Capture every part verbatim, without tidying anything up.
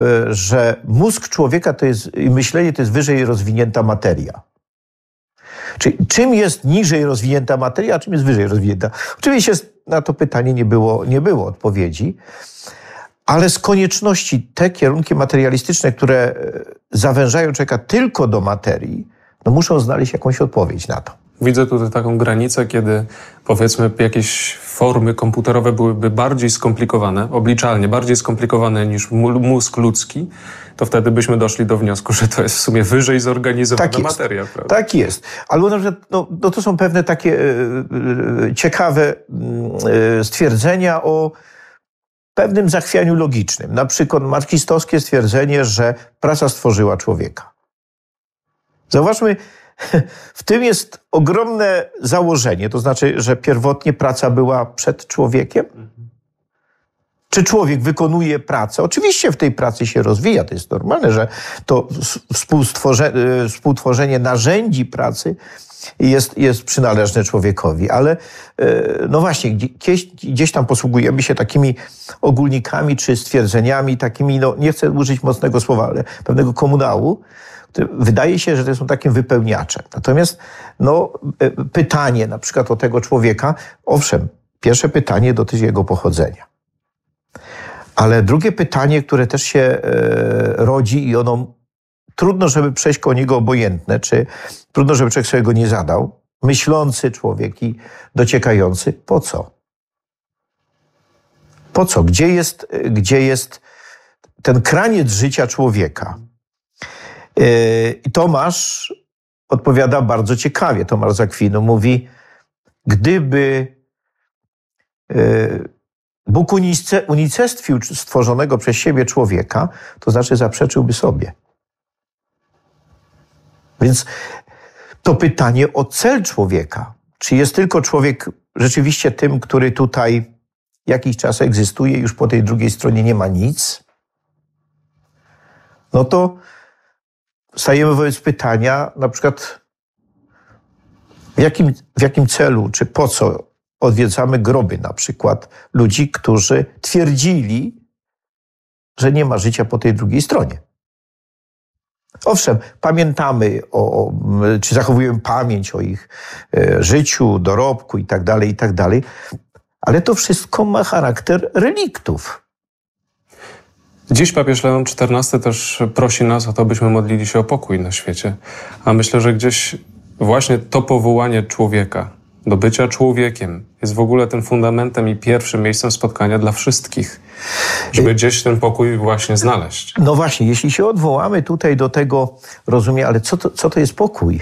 że mózg człowieka to jest, i myślenie to jest wyżej rozwinięta materia. Czyli czym jest niżej rozwinięta materia, a czym jest wyżej rozwinięta? Oczywiście na to pytanie nie było, nie było odpowiedzi, ale z konieczności te kierunki materialistyczne, które zawężają człowieka tylko do materii, no muszą znaleźć jakąś odpowiedź na to. Widzę tutaj taką granicę, kiedy powiedzmy jakieś formy komputerowe byłyby bardziej skomplikowane, obliczalnie bardziej skomplikowane niż mózg ludzki, to wtedy byśmy doszli do wniosku, że to jest w sumie wyżej zorganizowana tak materia. Prawda? Tak jest. Albo na przykład, no, no to są pewne takie e, e, ciekawe e, stwierdzenia o pewnym zachwianiu logicznym. Na przykład marksistowskie stwierdzenie, że praca stworzyła człowieka. Zauważmy, w tym jest ogromne założenie, to znaczy, że pierwotnie praca była przed człowiekiem. Czy człowiek wykonuje pracę? Oczywiście w tej pracy się rozwija, to jest normalne, że to współtworzenie, współtworzenie narzędzi pracy jest, jest przynależne człowiekowi, ale no właśnie, gdzieś, gdzieś tam posługujemy się takimi ogólnikami czy stwierdzeniami, takimi, no nie chcę użyć mocnego słowa, ale pewnego komunału. Wydaje się, że to są takim wypełniaczem. Natomiast no, pytanie na przykład o tego człowieka, owszem, pierwsze pytanie dotyczy jego pochodzenia. Ale drugie pytanie, które też się e, rodzi i ono trudno, żeby przejść koło niego obojętne, czy trudno, żeby człowiek sobie go nie zadał, myślący człowiek i dociekający, po co? Po co? Gdzie jest, gdzie jest ten kraniec życia człowieka? I Tomasz odpowiada bardzo ciekawie. Tomasz z Akwinu mówi, gdyby Bóg unicestwił stworzonego przez siebie człowieka, to znaczy zaprzeczyłby sobie. Więc to pytanie o cel człowieka. Czy jest tylko człowiek rzeczywiście tym, który tutaj jakiś czas egzystuje, już po tej drugiej stronie nie ma nic? No to stajemy wobec pytania, na przykład w jakim, w jakim celu, czy po co odwiedzamy groby na przykład ludzi, którzy twierdzili, że nie ma życia po tej drugiej stronie. Owszem, pamiętamy, o, czy zachowujemy pamięć o ich e, życiu, dorobku i tak dalej, i tak dalej, ale to wszystko ma charakter reliktów. Dziś papież Leon czternasty też prosi nas o to, byśmy modlili się o pokój na świecie. A myślę, że gdzieś właśnie to powołanie człowieka do bycia człowiekiem jest w ogóle tym fundamentem i pierwszym miejscem spotkania dla wszystkich, żeby gdzieś ten pokój właśnie znaleźć. No właśnie, jeśli się odwołamy tutaj do tego, rozumiem, ale co to, co to jest pokój?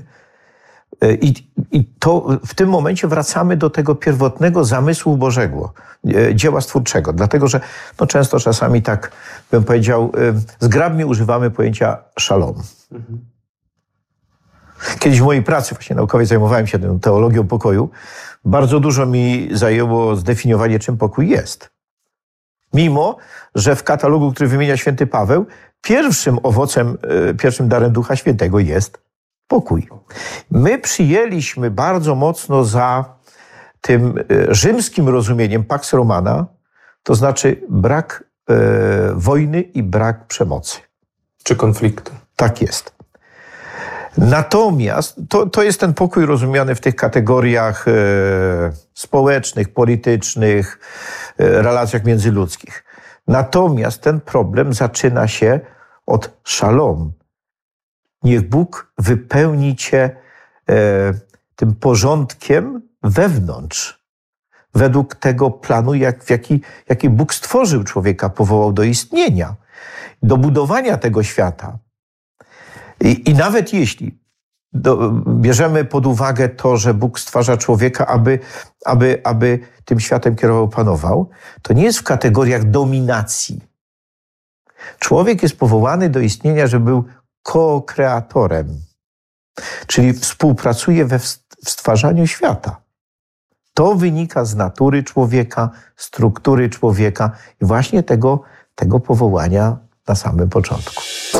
I, I to w tym momencie wracamy do tego pierwotnego zamysłu Bożego, dzieła stwórczego. Dlatego, że no często czasami tak, bym powiedział, zgrabnie używamy pojęcia szalom. Mhm. Kiedyś w mojej pracy właśnie naukowej zajmowałem się tą teologią pokoju. Bardzo dużo mi zajęło zdefiniowanie, czym pokój jest. Mimo, że w katalogu, który wymienia święty Paweł, pierwszym owocem, pierwszym darem Ducha Świętego jest pokój. My przyjęliśmy bardzo mocno za tym rzymskim rozumieniem Pax Romana, to znaczy brak e, wojny i brak przemocy. Czy konfliktu. Tak jest. Natomiast to, to jest ten pokój rozumiany w tych kategoriach e, społecznych, politycznych, e, relacjach międzyludzkich. Natomiast ten problem zaczyna się od szalom. Niech Bóg wypełni cię e, tym porządkiem wewnątrz. Według tego planu, jak, w jaki, jaki Bóg stworzył człowieka, powołał do istnienia, do budowania tego świata. I, i nawet jeśli do, bierzemy pod uwagę to, że Bóg stwarza człowieka, aby, aby, aby tym światem kierował, panował, to nie jest w kategoriach dominacji. Człowiek jest powołany do istnienia, żeby był ko-kreatorem, czyli współpracuje we w stwarzaniu świata. To wynika z natury człowieka, struktury człowieka i właśnie tego, tego powołania na samym początku.